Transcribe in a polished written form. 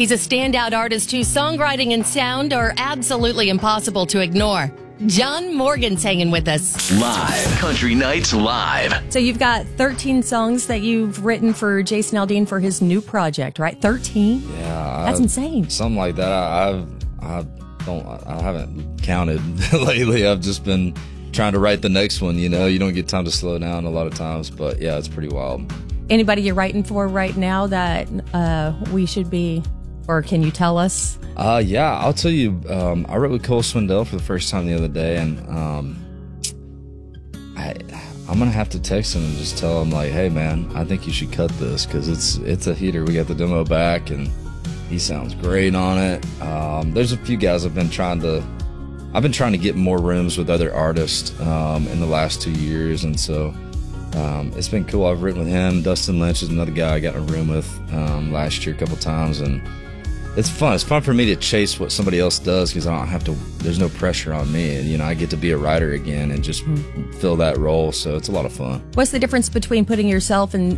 He's a standout artist whose songwriting and sound are absolutely impossible to ignore. John Morgan's hanging with us. Live. Country Nights Live. So you've got 13 songs that you've written for Jason Aldean for his new project, right? 13? Yeah. That's insane. Something like that. I haven't counted lately. I've just been trying to write the next one, you know. You don't get time to slow down a lot of times, but yeah, it's pretty wild. Anybody you're writing for right now that we should be, or can you tell us? Yeah, I'll tell you. I wrote with Cole Swindell for the first time the other day, and I'm gonna have to text him and just tell him, like, hey man, I think you should cut this because it's a heater. We got the demo back, and he sounds great on it. There's a few guys I've been trying to get more rooms with other artists in the last 2 years, and so it's been cool. I've written with him. Dustin Lynch is another guy I got in a room with last year a couple times, and it's fun. It's fun for me to chase what somebody else does because I don't have to. There's no pressure on me, and you know I get to be a writer again and just fill that role. So it's a lot of fun. What's the difference between putting yourself in